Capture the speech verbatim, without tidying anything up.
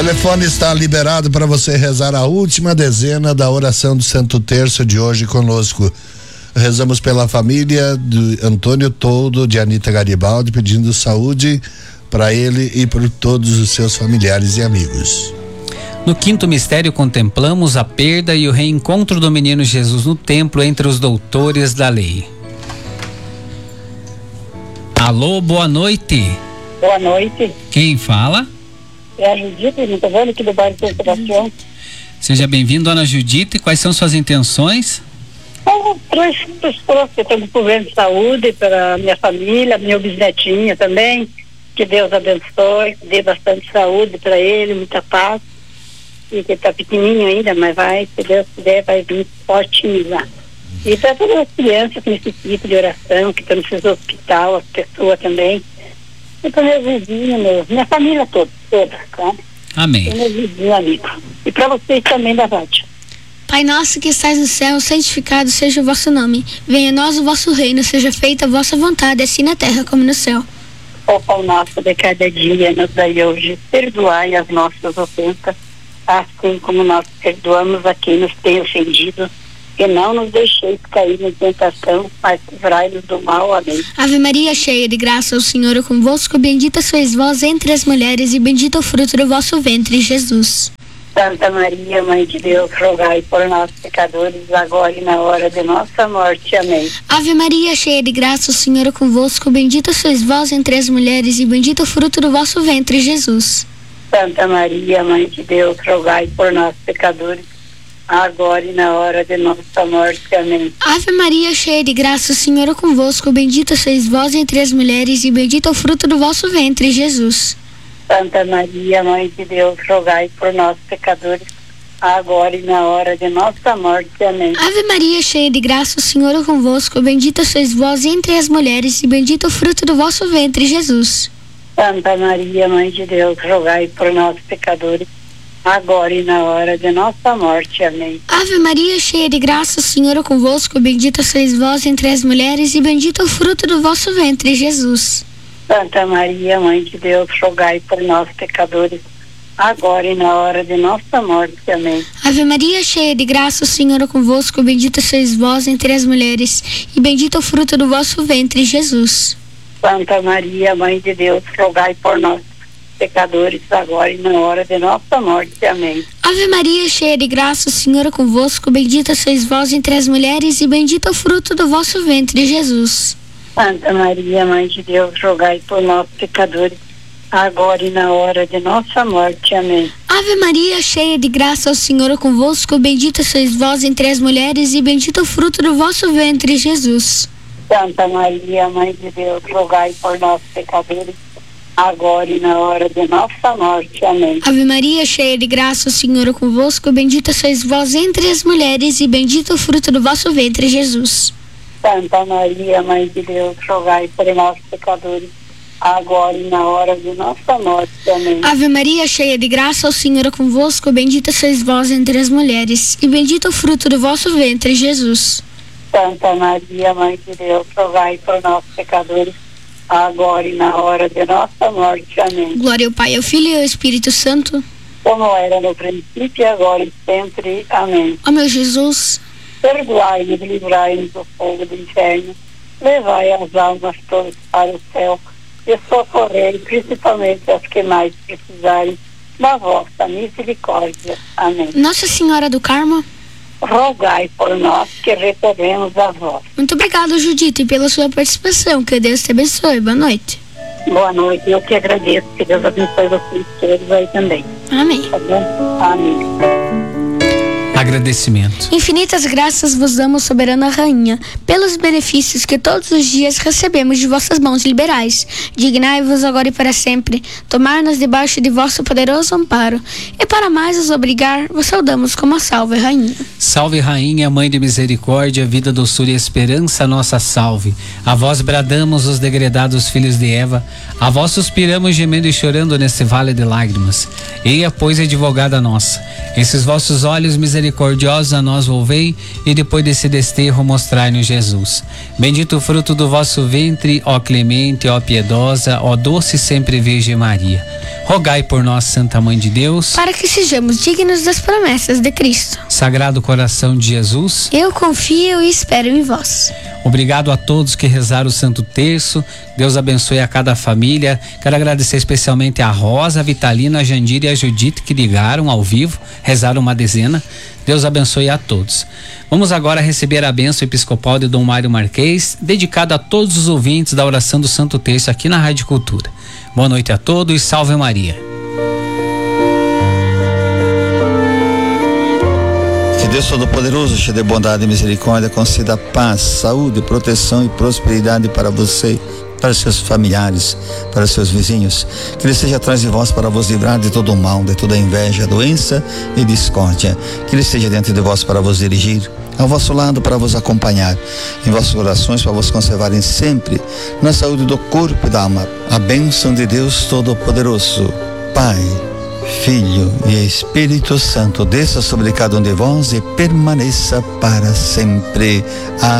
O telefone está liberado para você rezar a última dezena da oração do Santo Terço de hoje conosco. Rezamos pela família de Antônio Toldo, de Anita Garibaldi, pedindo saúde para ele e por todos os seus familiares e amigos. No quinto mistério contemplamos a perda e o reencontro do menino Jesus no templo entre os doutores da lei. Alô, boa noite. Boa noite. Quem fala? É a Judite, não tô vendo aqui do bairro São Sebastião. Seja bem-vindo, dona Judite. Quais são suas intenções? Oh, três pessoas que estão com problema de saúde, para minha família, meu bisnetinho também. Que Deus abençoe, dê bastante saúde para ele, muita paz. E que está pequenininho ainda, mas vai, se Deus puder, vai vir fortinho lá. E para todas as crianças que necessitam de oração, que estão no hospital, as pessoas também. E para meus vizinhos, meus, minha família toda, toda, tá? Amém. E meus vizinhos, amigos. E para vocês também da rádio. Pai nosso que estais no céu, santificado seja o vosso nome. Venha a nós o vosso reino, seja feita a vossa vontade, assim na terra como no céu. O pão nosso de cada dia nos dai hoje, perdoai as nossas ofensas, assim como nós perdoamos a quem nos tem ofendido, e não nos deixeis cair em tentação, mas livrai-nos do mal. Amém. Ave Maria, cheia de graça, o Senhor é convosco, bendita sois vós entre as mulheres, e bendito o fruto do vosso ventre, Jesus. Santa Maria, Mãe de Deus, rogai por nós pecadores, agora e na hora de nossa morte. Amém. Ave Maria, cheia de graça, o Senhor é convosco, bendita sois vós entre as mulheres, e bendito o fruto do vosso ventre, Jesus. Santa Maria, Mãe de Deus, rogai por nós pecadores, agora e na hora de nossa morte. Amém. Ave Maria, cheia de graça, o Senhor é convosco, bendita sois vós entre as mulheres, e bendito é o fruto do vosso ventre, Jesus. Santa Maria, Mãe de Deus, rogai por nós pecadores, agora e na hora de nossa morte. Amém. Ave Maria, cheia de graça, o Senhor é convosco, bendita sois vós entre as mulheres, e bendito é o fruto do vosso ventre, Jesus. Santa Maria, Mãe de Deus, rogai por nós pecadores, agora e na hora de nossa morte. Amém. Ave Maria, cheia de graça, o Senhor é convosco, bendita sois vós entre as mulheres, e bendito é o fruto do vosso ventre, Jesus. Santa Maria, Mãe de Deus, rogai por nós pecadores, agora e na hora de nossa morte. Amém. Ave Maria, cheia de graça, o Senhor é convosco, bendita sois vós entre as mulheres, e bendito é o fruto do vosso ventre, Jesus. Santa Maria, Mãe de Deus, rogai por nós pecadores, agora e na hora de nossa morte. Amém. Ave Maria, cheia de graça, o Senhor é convosco, bendita sois vós entre as mulheres, e bendito é o fruto do vosso ventre, Jesus. Santa Maria, Mãe de Deus, rogai por nós pecadores, agora e na hora de nossa morte. Amém. Ave Maria, cheia de graça, o Senhor é convosco, bendita sois vós entre as mulheres, e bendito é o fruto do vosso ventre, Jesus. Santa Maria, Mãe de Deus, rogai por nós pecadores, agora e na hora de nossa morte. Amém. Ave Maria, cheia de graça, o Senhor é convosco, bendita sois vós entre as mulheres, e bendito é o fruto do vosso ventre, Jesus. Santa Maria, Mãe de Deus, rogai por nós pecadores, agora e na hora de nossa morte. Amém. Ave Maria, cheia de graça, o Senhor é convosco, bendita sois vós entre as mulheres, e bendito é o fruto do vosso ventre, Jesus. Santa Maria, Mãe de Deus, rogai por nós pecadores, agora e na hora de nossa morte. Amém. Glória ao Pai, ao Filho e ao Espírito Santo, como era no princípio, agora e sempre. Amém. Ó meu Jesus, perdoai-nos e livrai-nos do fogo do inferno, levai as almas todas para o céu e socorrei principalmente as que mais precisarem da vossa misericórdia. Amém. Nossa Senhora do Carmo, rogai por nós que recorremos a vós. Muito obrigado, Judite, pela sua participação. Que Deus te abençoe. Boa noite. Boa noite. Eu que agradeço. Que Deus abençoe vocês todos aí também. Amém. Tá bom? Amém. Agradecimento. Infinitas graças vos damos, soberana rainha, pelos benefícios que todos os dias recebemos de vossas mãos liberais. Dignai-vos agora e para sempre, tomar-nos debaixo de vosso poderoso amparo, e para mais os obrigar, vos saudamos como a salve rainha. Salve rainha, mãe de misericórdia, vida, doçura e esperança, nossa salve. A vós bradamos os degredados filhos de Eva, a vós suspiramos gemendo e chorando nesse vale de lágrimas. Eia, pois, advogada nossa, esses vossos olhos misericórdia misericordiosos, a nós volvei, e depois desse desterro mostrai-nos Jesus. Bendito o fruto do vosso ventre, ó clemente, ó piedosa, ó doce sempre Virgem Maria. Rogai por nós, Santa Mãe de Deus, para que sejamos dignos das promessas de Cristo. Sagrado Coração de Jesus, eu confio e espero em vós. Obrigado a todos que rezaram o Santo Terço. Deus abençoe a cada família. Quero agradecer especialmente a Rosa, a Vitalina, a Jandira e a Judite, que ligaram ao vivo, rezaram uma dezena. Deus abençoe a todos. Vamos agora receber a bênção episcopal de Dom Mário Marquês, dedicada a todos os ouvintes da oração do Santo Terço aqui na Rádio Cultura. Boa noite a todos e salve Maria. Que Deus Todo-Poderoso, cheio de bondade e misericórdia, conceda paz, saúde, proteção e prosperidade para você, para seus familiares, para seus vizinhos. Que Ele esteja atrás de vós para vos livrar de todo o mal, de toda inveja, doença e discórdia. Que Ele esteja diante de vós para vos dirigir, ao vosso lado para vos acompanhar, em vossos corações para vos conservarem sempre na saúde do corpo e da alma. A bênção de Deus Todo-Poderoso, Pai, Filho e Espírito Santo, desça sobre cada um de vós e permaneça para sempre. Amém.